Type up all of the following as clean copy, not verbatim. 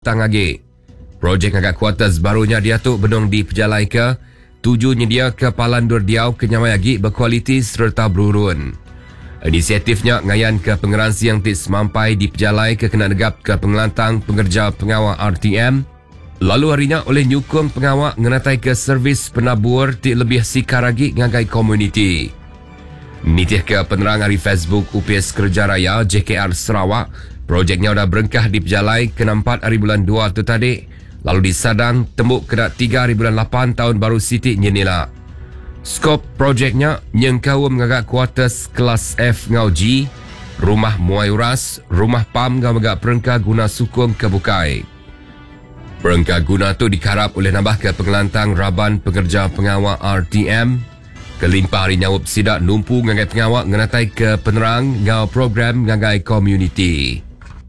Tang Age. Projek ngagak kuartus barunya diatuk benung di Pejalai ke, tuju nyedia ke Palandur Diau ke Nyamai Agi berkualiti serta berurun. Inisiatifnya ngayan ke pengeransi yang tidak semampai di Pejalai ke kena negap ke pengelantang pengerja pengawal RTM. Lalu harinya oleh nyukung pengawal ngenatai ke servis penabur tidak lebih sikar lagi ngagai komuniti. Nitih ke penerang hari Facebook UPS Kerja Raya JKR Sarawak, projeknya sudah berengkah di Pejalai ke 4 hari bulan 2 tu tadi, lalu disadang tembuk kena 3 hari bulan 8 tahun baru Siti Nyenila. Skop projeknya nyengkau mengagak kuartus kelas F ngau G, rumah muai uras, rumah PAM ngau megak perengkah guna sukung kebukai. Perengkah guna tu dikarap oleh nambah ke pengelantang Raban Pekerja Pengawal RTM. Kelimpah hari nyawup sidak numpu ngagai pengawal ngenatai ke penerang ngau program ngagai komuniti.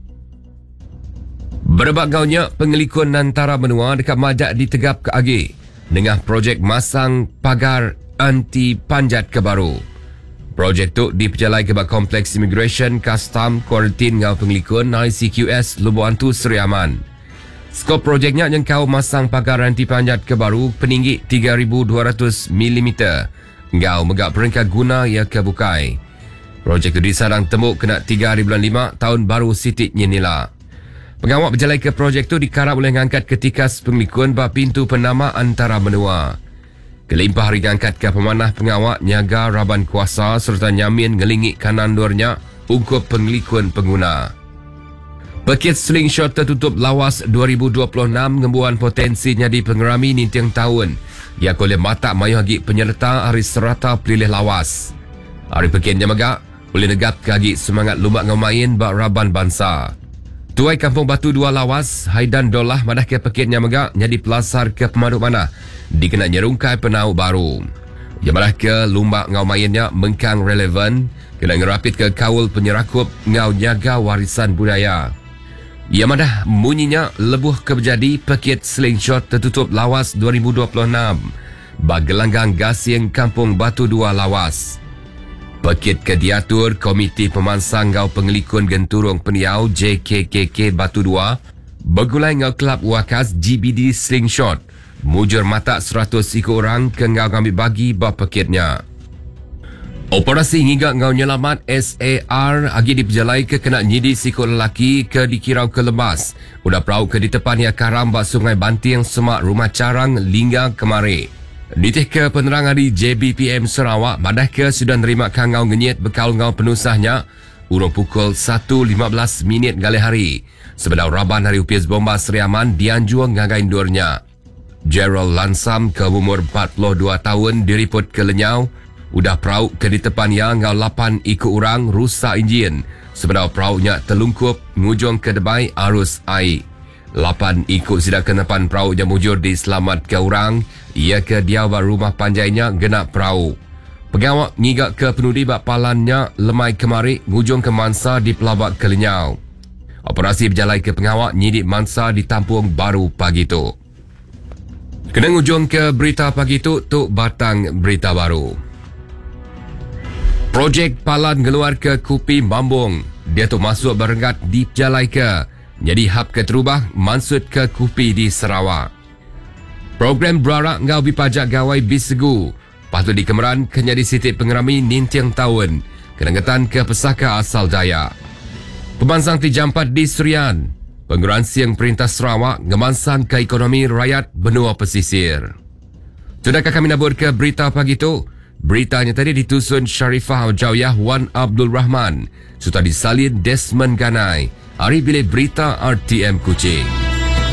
Berebak gaunya pengelikun antara benua dekat Majak ditegap ke Agi dengan projek masang pagar anti panjat ke baru. Projek tu diperjalai ke Kompleks Immigration, Custom, Kuarantin ngau pengelikun ICQS Lubuk Antu Seri Aman. Skop projeknya jangkau masang pagar anti panjat ke baru peninggi 3,200 mm. Ngau megak perengkat guna ia kebukai. Projek itu disadang tembuk kena 3 hari bulan 5 tahun baru Siti Nyenila. Pengawal berjalai ke projek itu dikarap oleh ngangkat ketikas pengelikun bak pintu penama antara benua. Kelimpah hari ngangkat ke pemanah pengawal nyaga Raban kuasa serta nyamin ngelingik kanan luarnya ungkup pengelikun pengguna. Pakit slingshot tertutup lawas 2026 ngembuan potensinya di pengerami nintiang tahun. Ia oleh mata mayu hagi penyerta hari serata pilih lawas. Hari pekinnya megak boleh negap ke hagi semangat lumak ngamain bak Raban bangsa. Tuai Kampung Batu 2 lawas, Haidan Dolah madah ke pekinnya megak jadi pelasar ke pemaduk mana dikena nyerungkai penau baru. Ia madah ke lumak ngamainnya mengkang relevan kena ngerapit ke kawul penyerakup ngau nyaga warisan budaya. Ia madah munyinya lebuh kebejadi pakit slingshot tertutup lawas 2026 bag gelanggang gasing Kampung Batu 2 lawas. Pakit ke diatur Komiti Pemansang Ngau Pengelikun Genturung Peniau JKKK Batu 2 bergulai ngau Kelab Wakas GBD slingshot mujur mata 100 ikut orang ke ngau ngambil bagi bab pakitnya. Operasi ngigak ngau nyelamat SAR agi diperjalai ke kena nyidi sikut lelaki ke dikirau ke lebas. Udah perau ke di tepan ia karam bak Sungai Banting Semak Rumah Carang Lingga Kemari. Ditih ke penerang hari JBPM Sarawak madah ke sudah nerima kangau ngenyit bekal ngau penusahnya urung pukul 1.15 minit gali hari. Sebedau Raban hari UPS Bomba Seri Aman dianjur ngagai indurnya. Gerald Lansam ke umur 42 tahun diriput ke Lenyau. Udah perauk ke di tepan yang ngau 8 ikut orang rusak enjin. Sebedau perauknya terlungkup ngujung ke debai arus air. 8 ikut sidak kenapan perauk yang mujur diselamat ke orang. Ia ke diawal rumah panjainya genak perauk. Pegawak ngigak ke penudi bak palannya lemai kemari ngujung ke Mansa di Pelabak ke Lenyau. Operasi berjalai ke pengawak nyidik Mansa di Tampung Baru pagi tu. Kena ngujung ke berita pagi tu batang berita baru. Projek Palan geluar ke Kupi Mambung. Dia tu masuk berenggat di Pejalai ke. Jadi hab ke terubah mansut ke Kupi di Sarawak. Program berarak ngau bipajak gawai bisegu. Patut di Kemeran kena di sitik pengerami nintiang tahun. Kenangetan ke pesaka asal Dayak. Pemansang dijampat di Serian. Penguransi yang Perintah Sarawak ngemansang ke ekonomi rakyat benua pesisir. Sudahkah kami nabur ke berita pagi tu? Beritanya tadi ditusun Sharifah Jawyah Wan Abdul Rahman. Serta disalin Desmond Ganai. Hari bilik berita RTM Kuching.